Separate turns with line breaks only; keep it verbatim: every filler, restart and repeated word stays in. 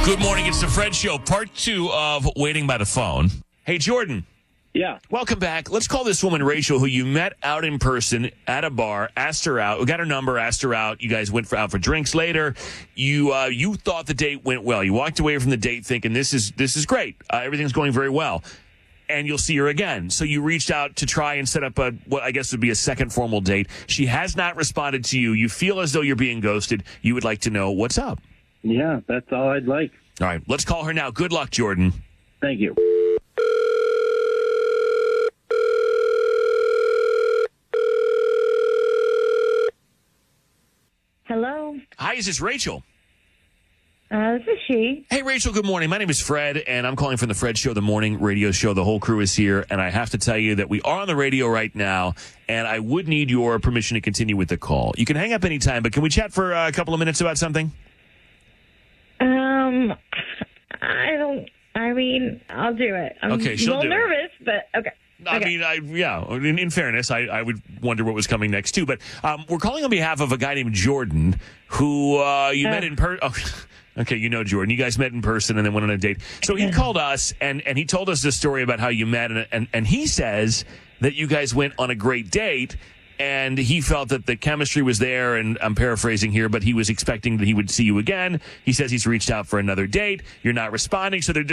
Good morning. It's the Fred Show, part two of Waiting by the Phone. Hey, Jordan.
Yeah.
Welcome back. Let's call this woman Rachel, who you met out in person at a bar, asked her out. We got her number, asked her out. You guys went for, out for drinks later. You uh, you thought the date went well. You walked away from the date thinking, this is this is great. Uh, everything's going very well. And you'll see her again. So you reached out to try and set up a, what I guess would be a second formal date. She has not responded to you. You feel as though you're being ghosted. You would like to know what's up.
Yeah, that's all I'd like.
All right, let's call her now. Good luck, Jordan.
Thank you.
Hello.
Hi, is this Rachel?
Uh, this is she.
Hey, Rachel, good morning. My name is Fred, and I'm calling from the Fred Show, the morning radio show. The whole crew is here, and I have to tell you that we are on the radio right now, and I would need your permission to continue with the call. You can hang up anytime, but can we chat for uh, a couple of minutes about something?
Um, I don't, I mean, I'll do it. I'm
Okay,
a
she'll
little
do it.
nervous, but okay.
I
Okay.
mean, I yeah. In, in fairness, I, I would wonder what was coming next too. But um, we're calling on behalf of a guy named Jordan, who uh, you
Uh.
met in person. Oh, okay, you know Jordan. You guys met in person and then went on a date. So he called us and, and he told us this story about how you met, and, and and he says that you guys went on a great date. And he felt that the chemistry was there, and I'm paraphrasing here, but he was expecting that he would see you again. He says he's reached out for another date. You're not responding, so they're